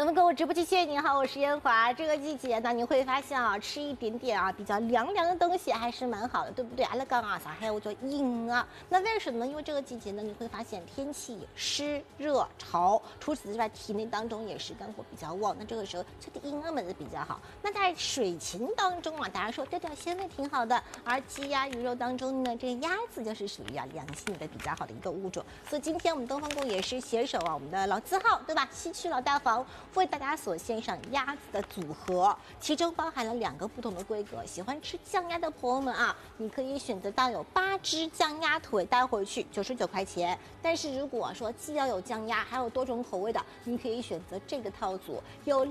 们购物直播间，您好，我是燕华。这个季节呢，你会发现啊，吃一点点啊比较凉凉的东西还是蛮好的，对不对？阿拉刚啊，上海我就硬啊。那为什么呢？因为这个季节呢，你会发现天气湿热潮，除此之外，体内当中也是肝火比较旺。那这个时候吃点硬们的比较好。那在水禽当中啊，大家说调调鲜味挺好的，而鸡鸭鱼肉当中呢，这个鸭子就是属于凉性的比较好的一个物种。所以今天我们东方购也是携手啊，我们的老字号，对吧？西区老大房为大家所献上鸭子的组合，其中包含了2个不同的规格。喜欢吃酱鸭的朋友们啊，你可以选择到有8只酱鸭腿带回去，99块钱。但是如果说既要有酱鸭，还有多种口味的，你可以选择这个套组，有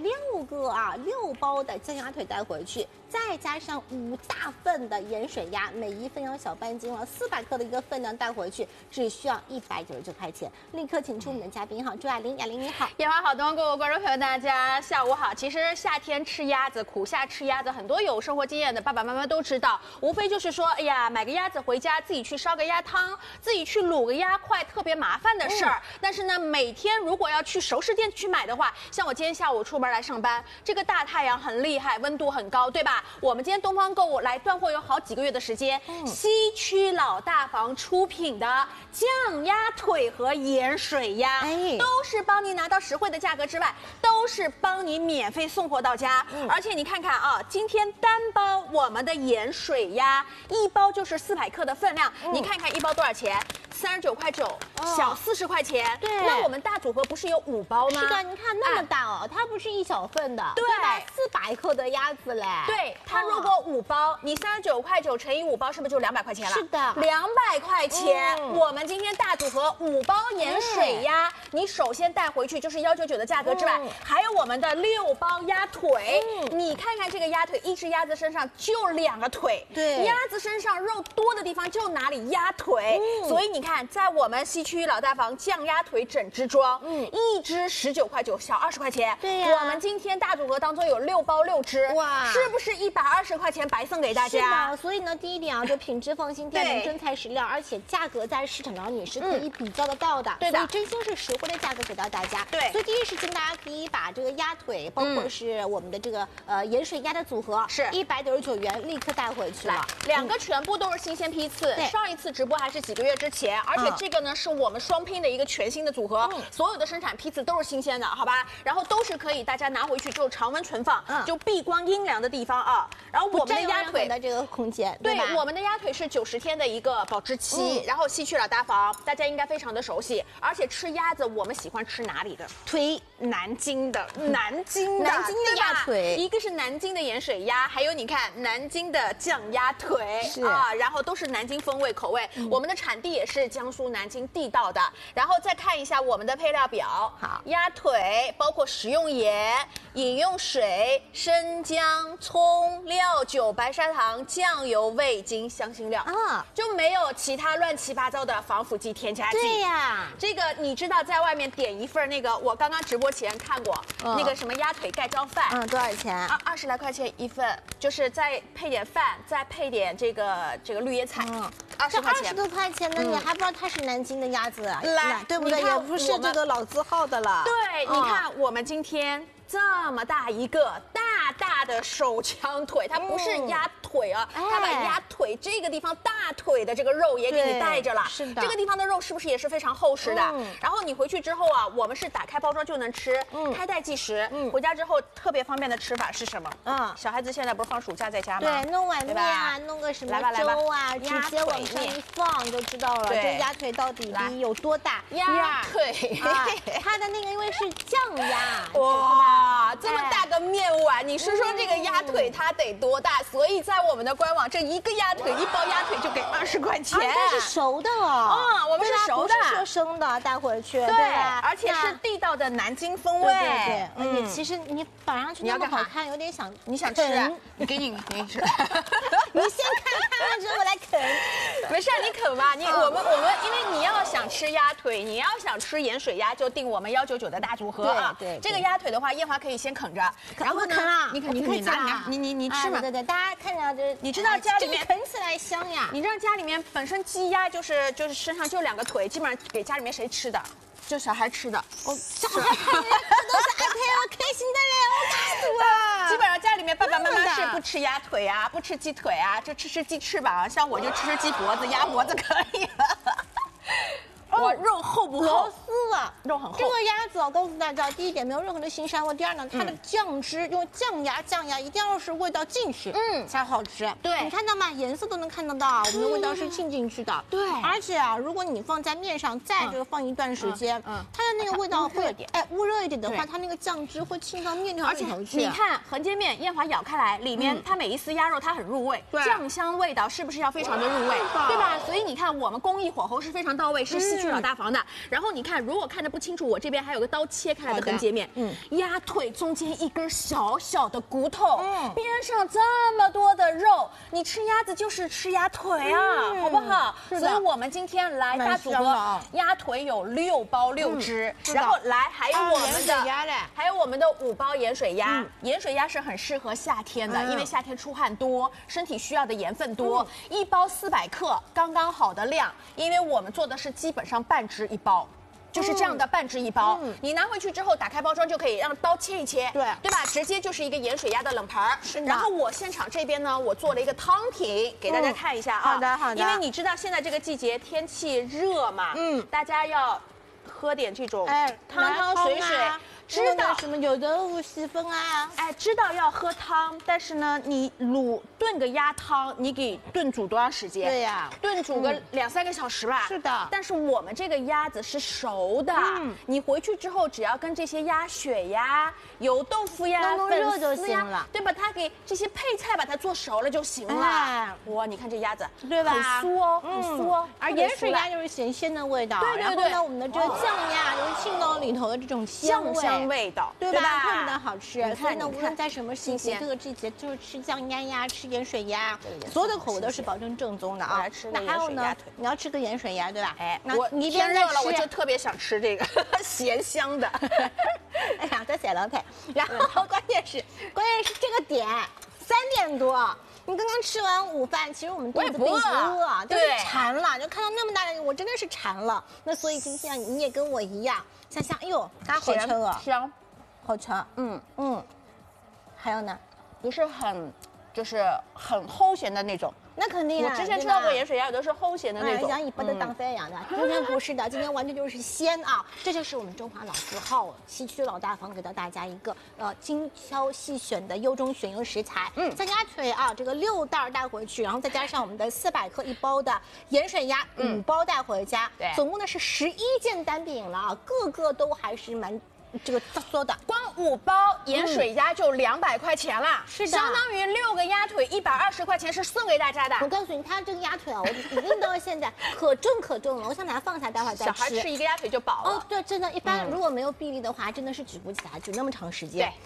6包的酱鸭腿带回去，再加上5大份的盐水鸭，每一份要小半斤了，400克的一个分量带回去，只需要199块钱。立刻请出我们的嘉宾哈，朱雅玲，雅玲你好。 燕华好，东方购物观众朋友大家下午好。其实夏天吃鸭子，苦夏吃鸭子，很多有生活经验的爸爸妈妈都知道，无非就是说，哎呀，买个鸭子回家，自己去烧个鸭汤，自己去卤个鸭块，特别麻烦的事儿。但是呢，每天如果要去熟食店去买的话，像我今天下午出门来上班，这个大太阳很厉害，温度很高，对吧？我们今天东方购物来断货有好几个月的时间，西区老大房出品的酱鸭腿和盐水鸭，都是帮您拿到实惠的价格之外，都是帮你免费送货到家。而且你看看啊，今天单包我们的盐水鸭，1包就是400克的分量，你看看1包多少钱？39块9，小40块钱。 对， 那我们大组合不是有5包吗？ 是的，你看那么大哦，它不是一小份的， 对吧？400克的鸭子嘞。 对，它如果5包，你39块9乘以5包，是不是就200块钱了？ 是的 ，200块钱。我们今天大组合5包盐水鸭，你首先带回去就是199的价格之外，还有我们的6包鸭腿。你看看这个鸭腿，一只鸭子身上就2个腿， 对， 鸭子身上肉多的地方就哪里鸭腿。所以你看，在我们西区老大房酱鸭腿整只装，一只19块9，小20块钱。 对呀， 我们今天大组合当中有6包6只，哇，是不是120块钱白送给大家？ 是的，所以呢，第一点啊，就品质放心，店能真材实料，而且价格在市场上你是可以比较得到的， 对的， 所以真心是实惠的价格给到大家。 对， 所以第一时间大家可以把这个鸭腿，包括是我们的这个盐水鸭的组合，是199元，立刻带回去了。 2个全部都是新鲜批次，上一次直播还是几个月之前，而且这个呢是我们双拼的一个全新的组合，所有的生产批次都是新鲜的，好吧？然后都是可以大家拿回去之后常温存放，就避光阴凉的地方啊。然后我们的鸭腿的这个空间， 对，我们的鸭腿是90天的一个保质期，然后西区老大房大家应该非常的熟悉，而且吃鸭子我们喜欢吃哪里的？ 腿， 南京的鸭腿，一个是南京的盐水鸭，还有你看南京的酱鸭腿啊，然后都是南京风味口味，我们的产地也是江苏南京地道的。然后再看一下我们的配料表，好，鸭腿包括食用盐、饮用水、生姜、葱、料酒、白砂糖、酱油、味精、香辛料啊，就没有其他乱七八糟的防腐剂、添加剂。 对呀， 这个你知道，在外面点一份那个，我刚刚直播前看过那个什么鸭腿盖浇饭， 多少钱 ？20来块钱一份，就是再配点饭，再配点这个绿叶菜，20块钱。 20多块钱呢，你还不知道它是南京的鸭子， 来， 对不对？也不是这个老字号的了。 对，你看我们今天这么大一个大的手枪腿，它不是鸭腿啊，它把鸭腿这个地方大腿的这个肉也给你带着了。 是的， 这个地方的肉是不是也是非常厚实的？然后你回去之后啊，我们是打开包装就能吃，开袋即食。回家之后特别方便的吃法是什么？小孩子现在不是放暑假在家吗？ 对，弄碗面啊，弄个什么粥啊，直接往上一放就知道了。这鸭腿到底有多大？ 鸭腿， 它的那个因为是酱鸭， 哇，这么大个面碗，你说这个鸭腿它得多大？所以在我们的官网，这一个鸭腿，1包鸭腿就给20块钱。 它是熟的哦， 我们是熟的， 不是说生的带回去， 对，而且是地道的南京风味。 对，而且其实你绑上去那么好看，有点想， 你想吃啊？你给你吃， 你先看完之后我来啃。 没事，你啃吧。我们，因为你要想吃鸭腿，你要想吃盐水鸭，就订我们199的大组合啊。对，这个鸭腿的话，燕华可以先啃着， 然后呢，你拿，你吃嘛。 对，大家看着就， 你知道家里面啃起来香呀。 你知道家里面本身鸡鸭就是身上就2个腿，基本上给家里面谁吃的？就小孩吃的。 小孩看人家吃都是 OK 开爸妈妈是不吃鸭腿啊，不吃鸡腿啊，就吃鸡翅膀啊，像我就吃鸡脖子、鸭脖子可以了。我肉厚不厚？ 丝了， 肉很厚。 这个鸭子我告诉大家，第一点没有任何的腥膻味，第二呢，它的酱汁用酱牙一定要是味道进去，才好吃。 对， 你看到吗？颜色都能看得到，我们的味道是浸进去的。 对， 而且啊，如果你放在面上，再这个放一段时间，它的那个味道会焐热一点的话，它那个酱汁会浸到面条里头去。 你看横截面，燕华咬开来，里面它每一丝鸭肉它很入味，酱香味道是不是要非常的入味？对吧？所以你看我们工艺火候是非常到位，是西区老大房的。然后你看，如果看得不清楚，我这边还有个刀切开来的横截面，鸭腿中间一根小小的骨头，边上这么多的肉，你吃鸭子就是吃鸭腿啊，好不好？所以我们今天来大主播，鸭腿有6包6只，然后来还有我们的还有我们的5包盐水鸭，盐水鸭是很适合夏天的，因为夏天出汗多，身体需要的盐分多，1包400克，刚刚好的量，因为我们做的是基本上半只1包。就是这样的半只1包，你拿回去之后打开包装就可以让刀切一切，对吧？直接就是一个盐水鸭的冷盘。然后我现场这边呢，我做了一个汤品给大家看一下啊。 好的好的。 因为你知道现在这个季节天气热嘛，大家要喝点这种汤水。知道什么有的无锡风啊， 知道要喝汤，但是呢，你炖个鸭汤，你给炖煮多长时间？ 对呀， 炖煮个2、3个小时吧。 是的。 但是我们这个鸭子是熟的，你回去之后只要跟这些鸭血呀、油豆腐呀、 粉丝呀， 对吧？它给这些配菜把它做熟了就行了。哇，你看这鸭子， 对吧？ 很酥哦，很酥哦。 而盐水鸭就是咸鲜的味道，然后呢，我们的这个酱鸭就是沁到里头的这种酱香味道， 对吧？特别的好吃。所以呢，无论在什么时节，这个季节就是吃酱鸭呀，吃盐水鸭，所有的口味都是保证正宗的啊。那还有呢，你要吃个盐水鸭，对吧？ 我你天热了，我就特别想吃这个咸香的。 哎呀，这咸了腿。然后关键是这个点3点多。你刚刚吃完午饭，其实我们肚子并不饿，就是馋了，就看到那么大的，我真的是馋了。那所以今天你也跟我一样，想想，哎呦，它好吃啊， 香， 好吃，还有呢， 不是很，就是很齁咸的那种。 那肯定我之前吃到过盐水鸭，有的是齁咸的那种， 像一般的当飞一样的。今天不是的，今天完全就是鲜啊！这就是我们中华老字号西区老大房给到大家一个精挑细选的优中选优食材。像鸭腿啊，这个6袋带回去，然后再加上我们的400克1包的盐水鸭5包带回家，总共呢是11件单品了啊，个个都还是蛮。这个做的光5包盐水鸭就200块钱啦， 是的， 相当于6个鸭腿120块钱是送给大家的。 我告诉你，它这个鸭腿啊，我已经到现在可重了，我想把它放下，待会儿再吃。 小孩吃1个鸭腿就饱了。 对，真的，一般如果没有臂力的话，真的是举不起来，举那么长时间。